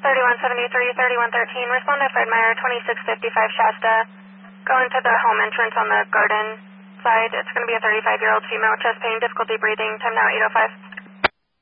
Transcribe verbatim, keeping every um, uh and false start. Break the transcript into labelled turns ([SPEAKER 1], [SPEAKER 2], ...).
[SPEAKER 1] thirty-one seventy-three, thirty-one thirteen, respond to Fred Meyer, twenty-six fifty-five Shasta. Going to the home entrance on the garden side. It's going to be a thirty-five-year-old female, chest pain, difficulty breathing, time now eight oh five.